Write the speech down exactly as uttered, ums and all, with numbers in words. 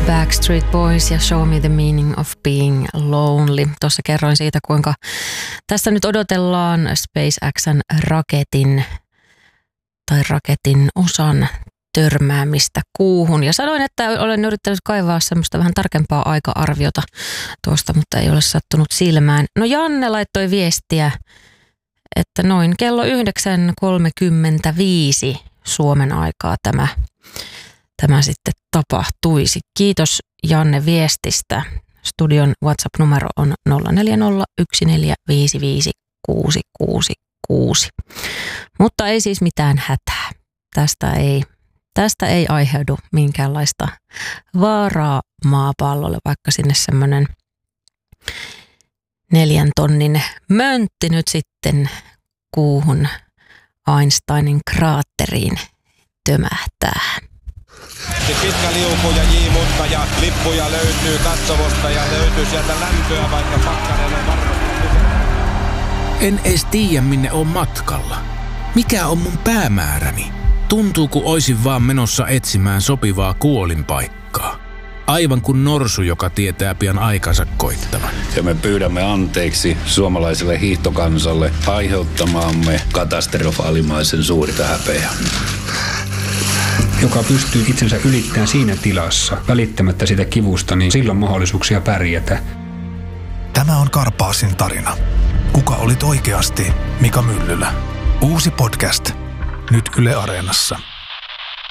Backstreet Boys ja Show Me the Meaning of Being Lonely. Tuossa kerroin siitä, kuinka tässä nyt odotellaan SpaceXn raketin tai raketin osan törmäämistä kuuhun. Ja sanoin, että olen yrittänyt kaivaa semmoista vähän tarkempaa aika-arviota tuosta, mutta ei ole sattunut silmään. No Janne laittoi viestiä, että noin kello yhdeksän kolmekymmentäviisi Suomen aikaa tämä, tämä sitten tapahtuisi. Kiitos Janne viestistä. Studion WhatsApp-numero on nolla neljä nolla yksi neljä viisi viisi kuusi kuusi kuusi. Mutta ei siis mitään hätää. Tästä ei, tästä ei aiheudu minkäänlaista vaaraa maapallolle, vaikka sinne semmoinen neljän tonnin möntti nyt sitten kuuhun Einsteinin kraatteriin tömähtää. Pitkä liuku ja J-mutta ja lippuja löytyy katsomosta ja löytyy sieltä lämpöä, vaikka pakkanen on varmasti. En edes tiedä, minne on matkalla. Mikä on mun päämääräni? Tuntuu, kun oisin vaan menossa etsimään sopivaa kuolinpaikkaa. Aivan kuin norsu, joka tietää pian aikansa koittavan. Ja me pyydämme anteeksi suomalaiselle hiihtokansalle aiheuttamaamme katastrofaalimaisen suurta häpeää. Joka pystyy itsensä ylittämään siinä tilassa, välittämättä sitä kivusta, niin silloin mahdollisuuksia pärjätä. Tämä on Karpaasin tarina. Kuka olit oikeasti Mika Myllylä? Uusi podcast. Nyt Yle Areenassa.